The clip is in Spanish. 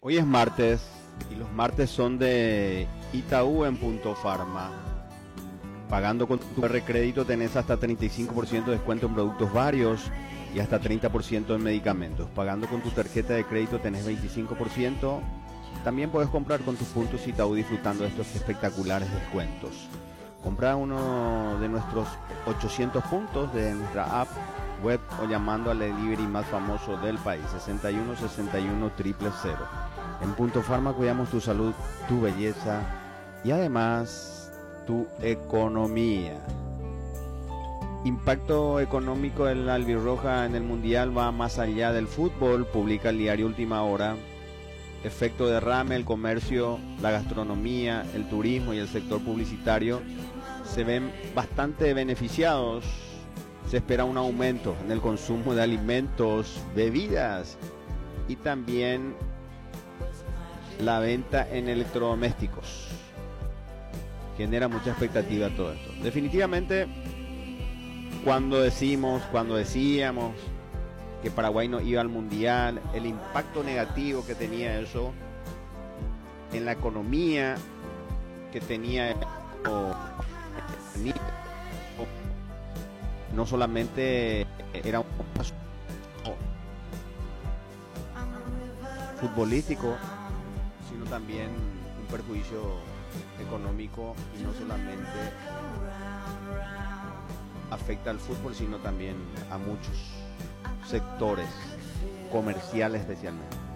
Hoy es martes y los martes son de Itaú en Punto Farma. Pagando con tu QR Crédito tenés hasta 35% de descuento en productos varios y hasta 30% en medicamentos. Pagando con tu tarjeta de crédito tenés 25%. También puedes comprar con tus puntos Itaú disfrutando de estos espectaculares descuentos. Compra uno de nuestros 800 puntos de nuestra app, web o llamando al delivery más famoso del país, 61 61 000. En Punto Farma cuidamos tu salud, tu belleza y además tu economía. Impacto económico de la albirroja en el mundial va más allá del fútbol, publica el diario Última Hora. Efecto derrame, el comercio, la gastronomía, el turismo y el sector publicitario se ven bastante beneficiados. Se espera un aumento en el consumo de alimentos, bebidas y también la venta en electrodomésticos. Genera mucha expectativa todo esto. Definitivamente, cuando decíamos que Paraguay no iba al mundial, el impacto negativo que tenía eso en la economía que tenía, no solamente era un paso futbolístico, sino también un perjuicio económico, y no solamente afecta al fútbol, sino también a muchos sectores comerciales especialmente.